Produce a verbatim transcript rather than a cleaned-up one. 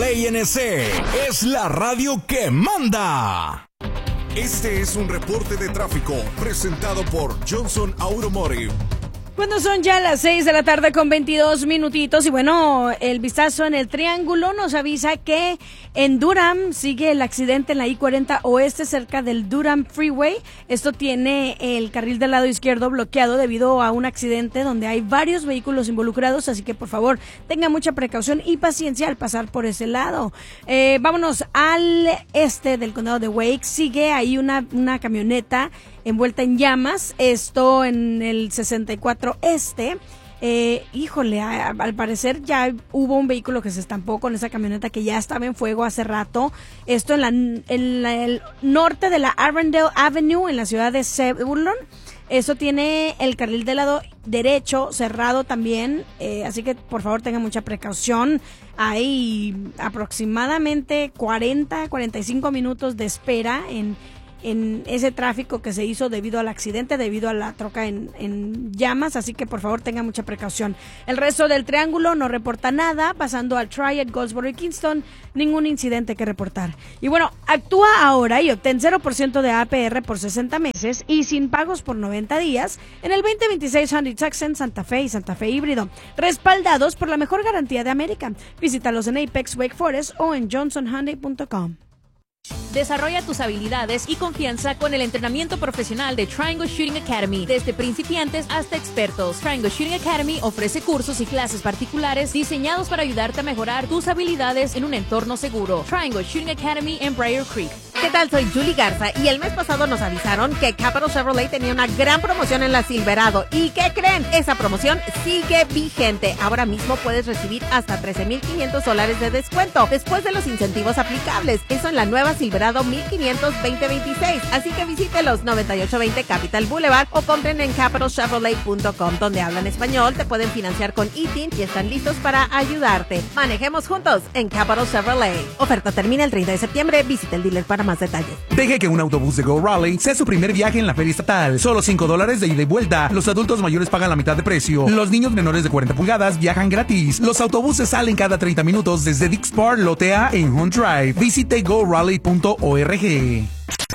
Raleigh N C es la radio que manda. Este es un reporte de tráfico presentado por Johnson Automotive. Cuando son ya las seis de la tarde con veintidós minutitos y bueno, el vistazo en el triángulo nos avisa que en Durham sigue el accidente en la I cuarenta Oeste cerca del Durham Freeway. Esto tiene el carril del lado izquierdo bloqueado debido a un accidente donde hay varios vehículos involucrados, así que por favor tenga mucha precaución y paciencia al pasar por ese lado. Eh, vámonos al este del condado de Wake, sigue ahí una, una camioneta envuelta en llamas, esto en el sesenta y cuatro Este. Eh, híjole, a, al parecer ya hubo un vehículo que se estampó con esa camioneta que ya estaba en fuego hace rato. Esto en, la, en la, el norte de la Arundel Avenue, en la ciudad de Zebulon. Eso tiene el carril del lado derecho cerrado también, eh, así que por favor tengan mucha precaución. Hay aproximadamente cuarenta, cuarenta y cinco minutos de espera en en ese tráfico que se hizo debido al accidente, debido a la troca en, en llamas, así que por favor tengan mucha precaución. El resto del triángulo no reporta nada, pasando al Triad, Goldsboro y Kingston, ningún incidente que reportar. Y bueno, actúa ahora y obtén cero por ciento de A P R por sesenta meses y sin pagos por noventa días en el veinte veintiséis Hyundai Tucson, Santa Fe y Santa Fe híbrido, respaldados por la mejor garantía de América. Visítalos en Apex, Wake Forest o en johnson hyundai punto com. Desarrolla tus habilidades y confianza con el entrenamiento profesional de Triangle Shooting Academy. Desde principiantes hasta expertos, Triangle Shooting Academy ofrece cursos y clases particulares diseñados para ayudarte a mejorar tus habilidades en un entorno seguro. Triangle Shooting Academy en Briar Creek. ¿Qué tal? Soy Julie Garza y el mes pasado nos avisaron que Capital Chevrolet tenía una gran promoción en la Silverado. ¿Y qué creen? Esa promoción sigue vigente. Ahora mismo puedes recibir hasta trece mil quinientos dólares de descuento después de los incentivos aplicables. Eso en la nueva Silverado mil quinientos veinte veintiséis. Así que visite los noventa y ocho veinte Capital Boulevard o compren en capital chevrolet punto com, donde hablan español, te pueden financiar con I T I N y están listos para ayudarte. Manejemos juntos en Capital Chevrolet. Oferta termina el treinta de septiembre. Visita el dealer para más detalles. Deje que un autobús de Go Raleigh sea su primer viaje en la feria estatal. Solo cinco dólares de ida y vuelta. Los adultos mayores pagan la mitad de precio. Los niños menores de cuarenta pulgadas viajan gratis. Los autobuses salen cada treinta minutos desde Dix Park, Lote A en Hunt Drive. Visite go raleigh punto org.